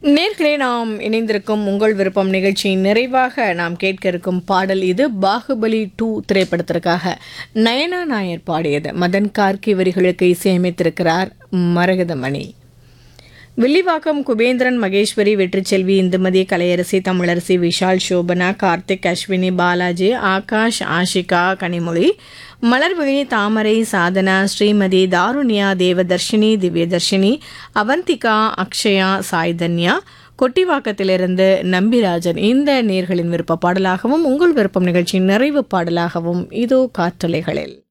நேர்களே, நாம் இணைந்திருக்கும் உங்கள் விருப்பம் நிகழ்ச்சியின் நிறைவாக நாம் கேட்க இருக்கும் பாடல் இது. பாகுபலி 2 திரைப்படத்திற்காக நயனா நாயர் பாடியது. மதன் கார்கி வரிகளுக்கு இசையமைத்திருக்கிறார் மரகதமணி. வில்லிவாக்கம் குபேந்திரன், மகேஸ்வரி, வெற்றிச்செல்வி, இந்துமதி, கலையரசி, தமிழரசி, விஷால், சோபனா, கார்த்திக், அஸ்வினி, பாலாஜி, ஆகாஷ், ஆஷிகா, கனிமொழி, மலர்விழி, தாமரை, சாதனா, ஸ்ரீமதி, தாருண்யா, தேவதர்ஷினி, திவ்யதர்ஷினி, அவந்திகா, அக்ஷயா, சாய்தன்யா, கொட்டிவாக்கத்திலிருந்து நம்பிராஜன், இந்த நேர்களின் விருப்ப பாடலாகவும் உங்கள் விருப்பம் நிகழ்ச்சியின் நிறைவு பாடலாகவும் இதோ காற்றலைகளில்.